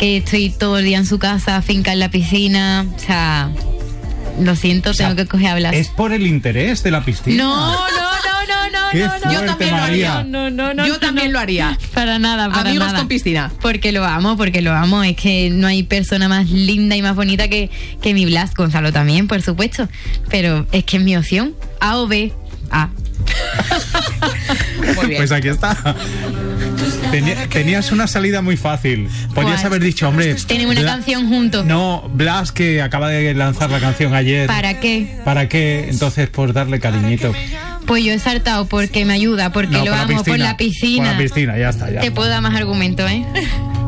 que estoy todo el día en su casa, finca en la piscina, o sea, lo siento, tengo que coger a Blas. ¿Es por el interés de la piscina? No. Qué fuerte, Yo también María. lo haría. Yo también lo haría. Para nada. Amigos con piscina. Porque lo amo. Es que no hay persona más linda y más bonita que mi Blas. Gonzalo también, por supuesto. Pero es que es mi opción. A o B. A. Muy bien. Pues aquí está. Tenías una salida muy fácil. Podrías haber dicho, hombre, tenemos una canción juntos. No, Blas, que acaba de lanzar la canción ayer. ¿Para qué? ¿Para qué? Entonces, por darle cariñito. Pues yo he saltado porque me ayuda, porque lo amo, por la piscina. Por la piscina, ya está. Te puedo dar más argumentos, ¿eh?